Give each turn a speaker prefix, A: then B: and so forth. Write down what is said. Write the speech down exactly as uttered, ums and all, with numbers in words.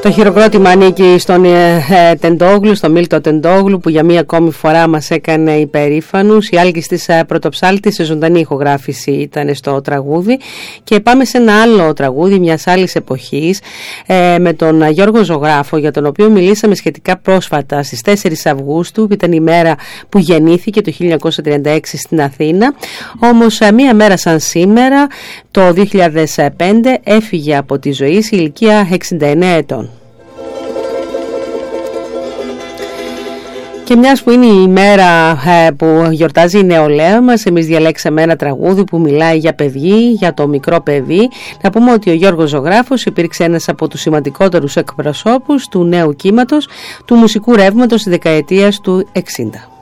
A: Το χειροκρότημα ανήκει στον ε, ε, Τεντόγλου, στον Μίλτο Τεντόγλου, που για μία ακόμη φορά μας έκανε υπερήφανους. Η Άλκης της ε, Πρωτοψάλτης, σε ζωντανή ηχογράφηση ήταν στο τραγούδι. Και πάμε σε ένα άλλο τραγούδι μιας άλλης εποχής, ε, με τον Γιώργο Ζωγράφο, για τον οποίο μιλήσαμε σχετικά πρόσφατα στις τέσσερις Αυγούστου, που ήταν η μέρα που γεννήθηκε το χίλια εννιακόσια τριάντα έξι στην Αθήνα. Όμως ε, μία μέρα σαν σήμερα, το δύο χιλιάδες πέντε, έφυγε από τη ζωή σε ηλικία εξήντα εννέα ετών. Και μιας που είναι η μέρα ε, που γιορτάζει η νεολαία μας, εμείς διαλέξαμε ένα τραγούδι που μιλάει για παιδί, για το μικρό παιδί. Να πούμε ότι ο Γιώργος Ζωγράφος υπήρξε ένας από τους σημαντικότερους εκπροσώπους του νέου κύματος, του μουσικού ρεύματος της δεκαετίας του εξήντα.